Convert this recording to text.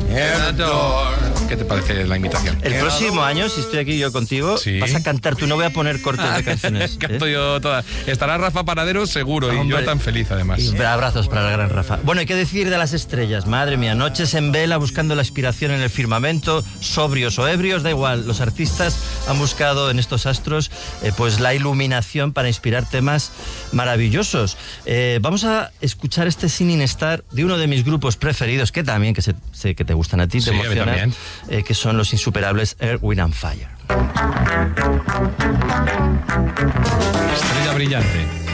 ¿Qué te parece la imitación? El próximo año, si estoy aquí yo contigo, vas a cantar. Tú no voy a poner cortes de canciones. Canto yo todas. Estará Rafa Panadero seguro. Hombre, y yo tan feliz además. Y abrazos para el gran Rafa. Bueno, hay que decir de las estrellas. Madre mía, noches en vela buscando la inspiración en el firmamento, sobrios o ebrios, da igual. Los artistas han buscado en estos astros pues la iluminación para inspirar temas maravillosos. Vamos a escuchar este Singing Star de uno de mis grupos preferidos, que también que sé que te gustan a ti, te emocionan, que son los insuperables Earth, Wind and Fire. Estrella brillante.